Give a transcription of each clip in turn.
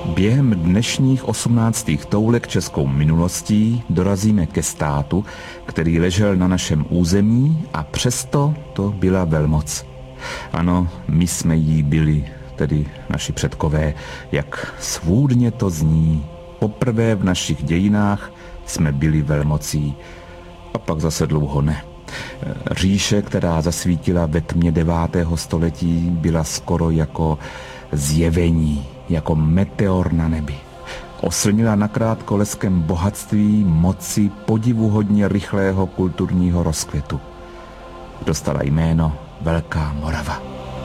Během dnešních 18. toulek českou minulostí dorazíme ke státu, který ležel na našem území a přesto to byla velmoc. Ano, my jsme jí byli, tedy naši předkové, jak svůdně to zní. Poprvé v našich dějinách jsme byli velmocí. A pak zase dlouho ne. Říše, která zasvítila ve tmě 9. století, byla skoro jako zjevení, jako meteor na nebi. Oslnila nakrátko leskem bohatství, moci, podivuhodně rychlého kulturního rozkvětu. Dostala jméno Velká Morava.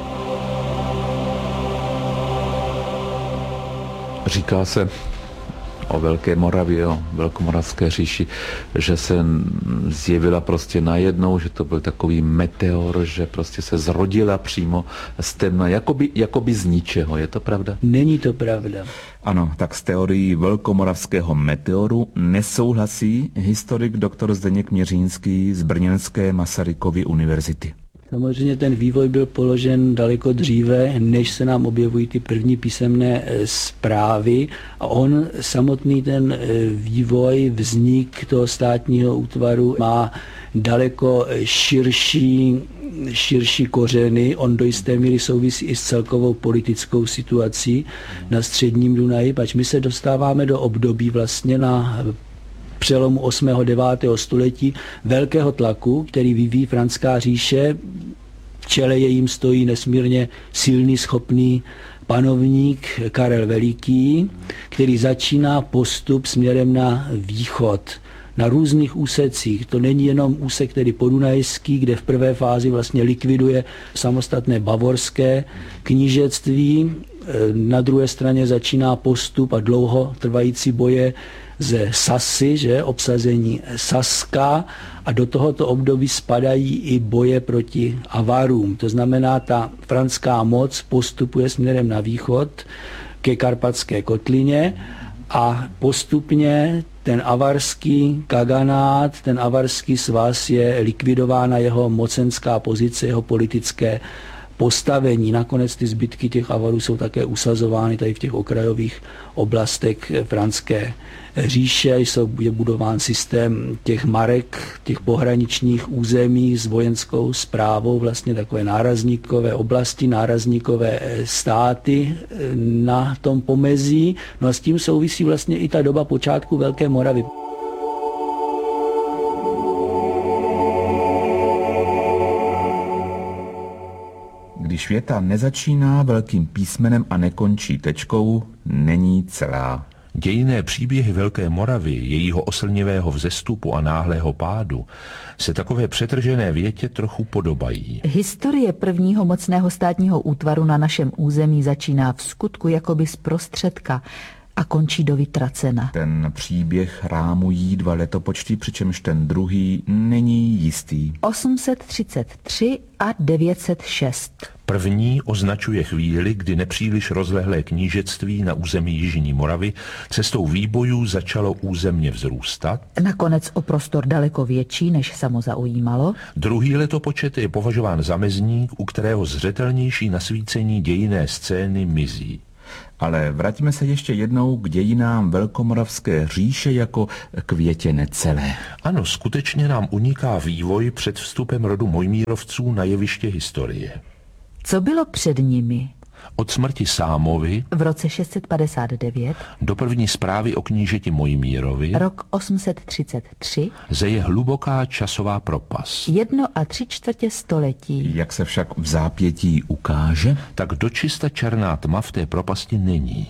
Říká se o Velké Moravě, o Velkomoravské říši, že se zjevila prostě najednou, že to byl takový meteor, že prostě se zrodila přímo z temna, jakoby z ničeho. Je to pravda? Není to pravda. Ano, tak s teorií velkomoravského meteoru nesouhlasí historik dr. Zdeněk Měřínský z brněnské Masarykovy univerzity. Samozřejmě ten vývoj byl položen daleko dříve, než se nám objevují ty první písemné zprávy. A on samotný ten vývoj, vznik toho státního útvaru má daleko širší kořeny. On do jisté míry souvisí i s celkovou politickou situací na středním Dunaji, pač my se dostáváme do období vlastně na přelomu 8. a 9. století velkého tlaku, který vyvíjí Franská říše. V čele jejím stojí nesmírně silný, schopný panovník Karel Veliký, který začíná postup směrem na východ. Na různých úsecích. To není jenom úsek tedy podunajský, kde v prvé fázi vlastně likviduje samostatné bavorské knížectví. Na druhé straně začíná postup a dlouho trvající boje ze Sasy, že, obsazení Saska, a do tohoto období spadají i boje proti Avarům. To znamená, ta franská moc postupuje směrem na východ ke Karpatské kotlině a postupně ten avarský kaganát, ten avarský svaz je likvidována jeho mocenská pozice, jeho politické postavení. Nakonec ty zbytky těch Avarů jsou také usazovány tady v těch okrajových oblastech franské říše. Je budován systém těch marek, těch pohraničních území s vojenskou správou, vlastně takové nárazníkové oblasti, nárazníkové státy na tom pomezí. No a s tím souvisí vlastně i ta doba počátku Velké Moravy. Když věta nezačíná velkým písmenem a nekončí tečkou, není celá. Dějinné příběhy Velké Moravy, jejího oslnivého vzestupu a náhlého pádu, se takové přetržené větě trochu podobají. Historie prvního mocného státního útvaru na našem území začíná v skutku jakoby zprostředka a končí do vytracena. Ten příběh rámují 2 letopočty, přičemž ten druhý není jistý. 833 a 906. První označuje chvíli, kdy nepříliš rozlehlé knížectví na území Jižní Moravy cestou výbojů začalo územně vzrůstat. Nakonec o prostor daleko větší, než samo zaujímalo. Druhý letopočet je považován za mezník, u kterého zřetelnější nasvícení dějinné scény mizí. Ale vraťme se ještě jednou k dějinám Velkomoravské říše jako k větě necelé. Ano, skutečně nám uniká vývoj před vstupem rodu Mojmírovců na jeviště historie. Co bylo před nimi? Od smrti Sámovy v roce 659 do první zprávy o knížeti Mojmírovi rok 833 zeje hluboká časová propast. 1 3/4 století. Jak se však v zápětí ukáže, tak dočista černá tma v té propasti není.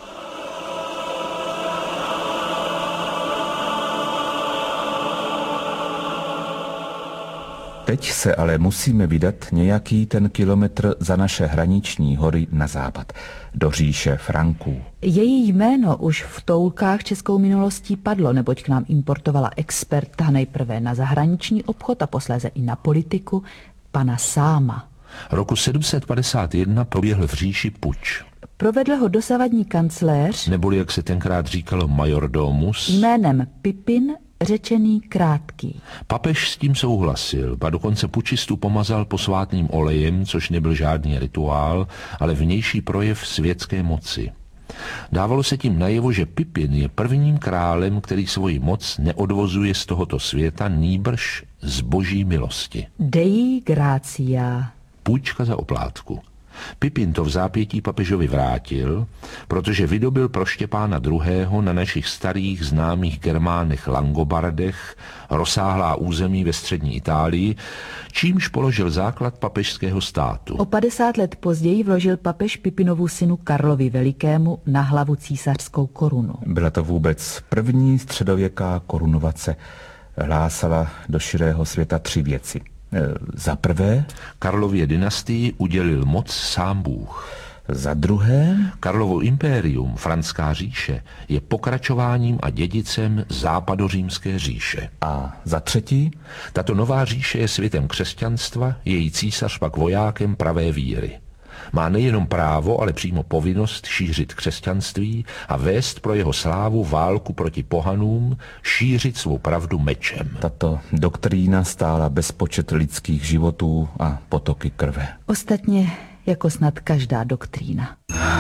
Teď se ale musíme vydat nějaký ten kilometr za naše hraniční hory na západ, do říše Franků. Její jméno už v toulkách českou minulostí padlo, neboť k nám importovala experta nejprve na zahraniční obchod a posléze i na politiku, pana Sáma. Roku 751 proběhl v říši puč. Provedl ho dosavadní kancléř, neboli jak se tenkrát říkalo majordomus, jménem Pipin, řečený Krátký. Papež s tím souhlasil, ba dokonce pučistu pomazal posvátným olejem, což nebyl žádný rituál, ale vnější projev světské moci. Dávalo se tím najevo, že Pipin je prvním králem, který svoji moc neodvozuje z tohoto světa, nýbrž z boží milosti. Dei gratia. Půjčka za oplátku. Pipin to v zápětí papežovi vrátil, protože vydobil pro Štěpána II. Na našich starých známých Germánech Langobardech rozsáhlá území ve střední Itálii, čímž položil základ papežského státu. O 50 let později vložil papež Pipinovu synu Karlovi Velikému na hlavu císařskou korunu. Byla to vůbec první středověká korunovace. Hlásala do širého světa 3 věci. Za prvé, Karlově dynastii udělil moc sám Bůh. za druhé, Karlovo impérium, Franská říše, je pokračováním a dědicem západořímské říše. a za třetí, Tato nová říše je světem křesťanstva, její císař pak vojákem pravé víry. Má nejenom právo, ale přímo povinnost šířit křesťanství a vést pro jeho slávu válku proti pohanům, šířit svou pravdu mečem. tato doktrína stála bezpočet lidských životů a potoky krve. Ostatně jako snad každá doktrína.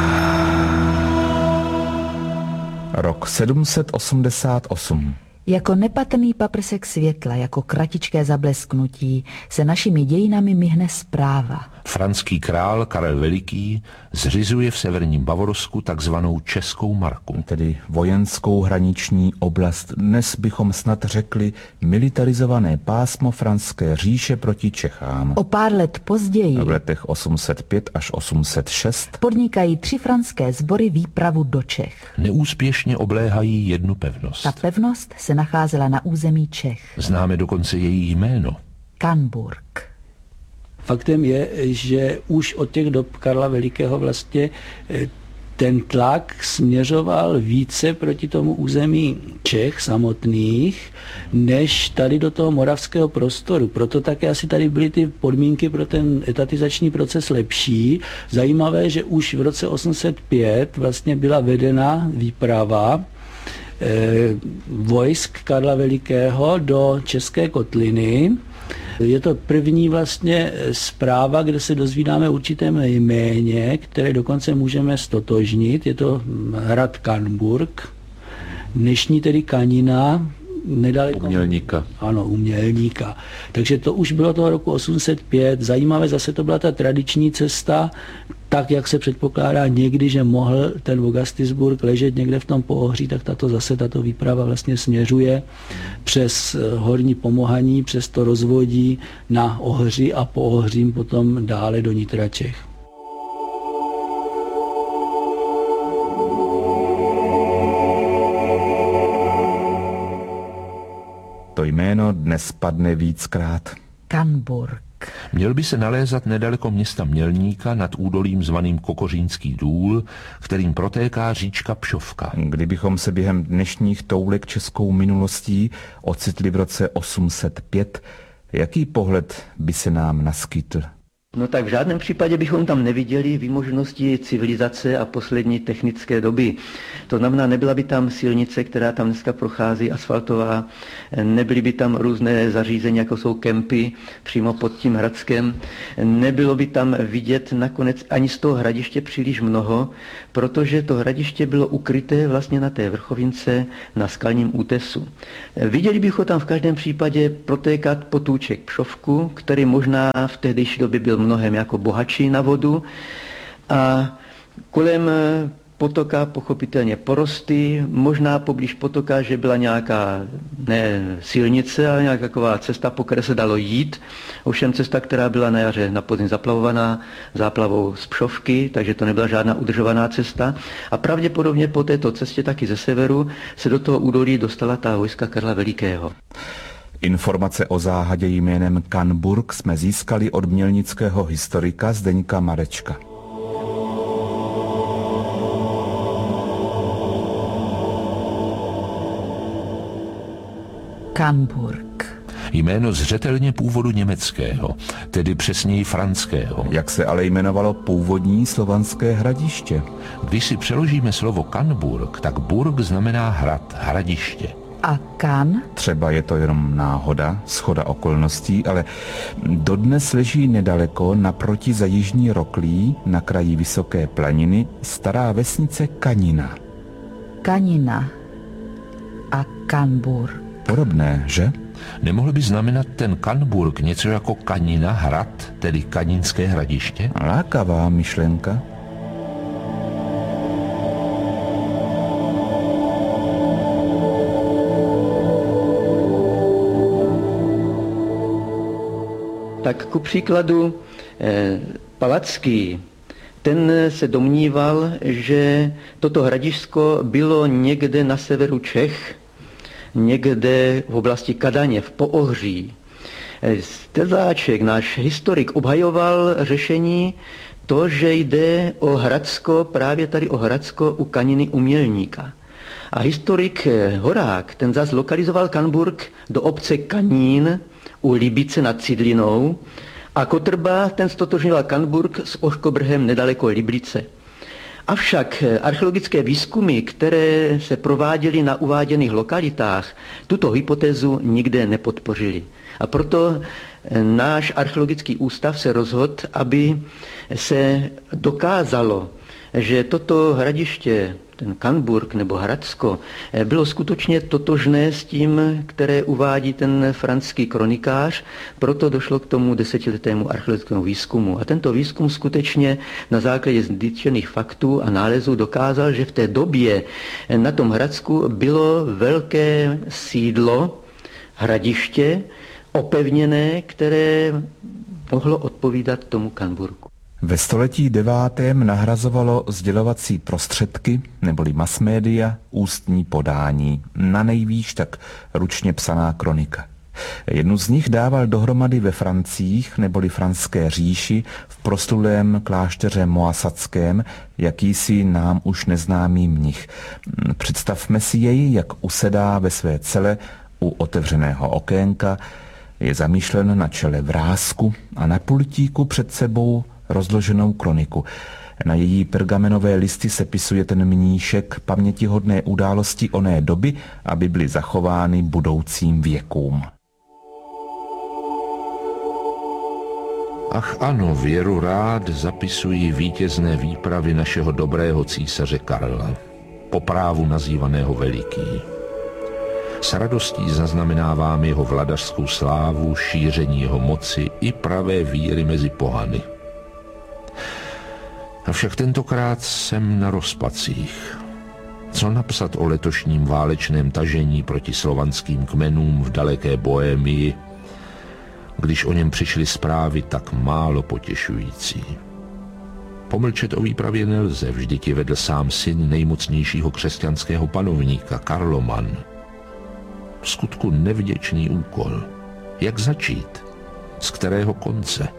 Rok 788. Jako nepatrný paprsek světla, jako kratičké zablesknutí se našimi dějinami myhne zpráva. Franský král Karel Veliký zřizuje v severním Bavorsku takzvanou Českou marku. Tedy vojenskou hraniční oblast, dnes bychom snad řekli militarizované pásmo Franské říše proti Čechám. O pár let později V letech 805 až 806 podnikají 3 franské sbory výpravu do Čech. Neúspěšně obléhají jednu pevnost. Ta pevnost se nacházela na území Čech. Známe dokonce její jméno. Canburg. Faktem je, že už od těch dob Karla Velikého vlastně ten tlak směřoval více proti tomu území Čech samotných, než tady do toho moravského prostoru. Proto také asi tady byly ty podmínky pro ten etatizační proces lepší. Zajímavé, že už v roce 805 vlastně byla vedena výprava vojsk Karla Velikého do České kotliny. Je to první vlastně zpráva, kde se dozvídáme určitém jméně, které dokonce můžeme stotožnit. Je to hrad Canburg, dnešní tedy Kanina, nedaleko... Umělníka. Ano, Umělníka. Takže to už bylo toho roku 805. Zajímavé, zase to byla ta tradiční cesta, tak, jak se předpokládá někdy, že mohl ten Vogastisburg ležet někde v tom Poohří, tak tato výprava vlastně směřuje přes Horní Pomohaní, přes to rozvodí na Ohři a po Ohřím potom dále do nitra Čech. to jméno dnes padne víckrát. Canburg. Měl by se nalézat nedaleko města Mělníka nad údolím zvaným Kokořínský důl, kterým protéká říčka Pšovka. Kdybychom se během dnešních toulek českou minulostí ocitli v roce 805, jaký pohled by se nám naskytl? No tak v žádném případě bychom tam neviděli výmožnosti civilizace a poslední technické doby. To znamená, nebyla by tam silnice, která tam dneska prochází, asfaltová, nebyly by tam různé zařízení, jako jsou kempy přímo pod tím Hradskem, nebylo by tam vidět nakonec ani z toho hradiště příliš mnoho, protože to hradiště bylo ukryté vlastně na té vrchovince na skalním útesu. Viděli bychom tam v každém případě protékat potůček Pšovku, který možná v tehdejší době byl mnohem jako bohatší na vodu, a kolem potoka pochopitelně porosty, možná poblíž potoka, že byla nějaká ne silnice, ale nějaká taková cesta, po které se dalo jít. Ovšem cesta, která byla na jaře na podzim zaplavovaná záplavou z Pšovky, takže to nebyla žádná udržovaná cesta. A pravděpodobně po této cestě taky ze severu se do toho údolí dostala ta vojska Karla Velikého. Informace o záhadě jménem Canburg jsme získali od mělnického historika Zdeňka Marečka. Canburg. Jméno zřetelně původu německého, tedy přesněji franského. Jak se ale jmenovalo původní slovanské hradiště? Když si přeložíme slovo Canburg, tak burg znamená hrad, hradiště. A Kan? Třeba je to jenom náhoda, shoda okolností, ale dodnes leží nedaleko naproti za jižní Roklí na kraji vysoké planiny stará vesnice Kanina. Kanina a Kanbur. Podobné, že? Nemohl by znamenat ten Kanburg něco jako Kanina hrad, tedy Kanínské hradiště? Lákavá myšlenka. Tak ku příkladu Palacký, ten se domníval, že toto hradisko bylo někde na severu Čech, někde v oblasti Kadaně, v Poohří. Stezáček, náš historik, obhajoval řešení to, že jde o Hradsko, právě tady o Hradsko u Kaniny u Mělníka. A historik Horák, ten zas lokalizoval Kanburg do obce Kanín u Libice nad Cidlinou a Kotrba ten stotožňoval Kanburg s Oškobrhem nedaleko Liblice. Avšak archeologické výzkumy, které se prováděly na uváděných lokalitách, tuto hypotézu nikde nepodpořily. A proto náš archeologický ústav se rozhodl, aby se dokázalo, že toto hradiště, ten Kanburg nebo Hradsko, bylo skutečně totožné s tím, které uvádí ten franský kronikář, proto došlo k tomu 10letému archeologickému výzkumu. A tento výzkum skutečně na základě zjištěných faktů a nálezů dokázal, že v té době na tom Hradsku bylo velké sídlo, hradiště, opevněné, které mohlo odpovídat tomu Kanburgu. Ve století 9. nahrazovalo sdělovací prostředky, neboli masmédia, ústní podání, na nejvýš tak ručně psaná kronika. Jednu z nich dával dohromady ve Francích, neboli Franské říši, v proslulém klášteře Moissackém, jakýsi nám už neznámý mnich. Představme si jej, jak usedá ve své cele u otevřeného okénka, je zamýšlen na čele vrásku a na pultíku před sebou rozloženou kroniku. Na její pergamenové listy sepisuje ten mníšek pamětihodné události oné doby, aby byly zachovány budoucím věkům. Ach ano, věru rád zapisují vítězné výpravy našeho dobrého císaře Karla, po právu nazývaného Veliký. S radostí zaznamenávám jeho vladařskou slávu, šíření jeho moci i pravé víry mezi pohany. Avšak tentokrát jsem na rozpacích. Co napsat o letošním válečném tažení proti slovanským kmenům v daleké Bohémii, když o něm přišly zprávy tak málo potěšující? Pomlčet o výpravě nelze, vždyť ji vedl sám syn nejmocnějšího křesťanského panovníka, Karloman. V skutku nevděčný úkol. Jak začít? Z kterého konce?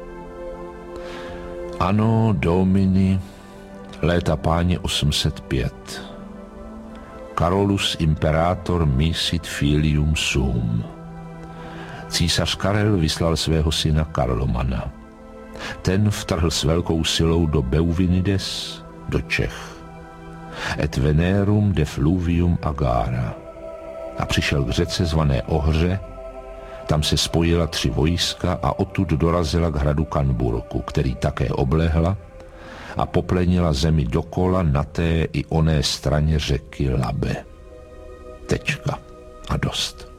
Anno Domini, léta páně 805. Carolus imperator misit filium sum. Císař Karel vyslal svého syna Karlomana. Ten vtrhl s velkou silou do Beuvinides, do Čech. Et venerum de fluvium agara. A přišel k řece zvané Ohře, tam se spojila 3 vojska a odtud dorazila k hradu Kanburku, který také oblehla a poplenila zemi dokola na té i oné straně řeky Labe. Tečka. A dost.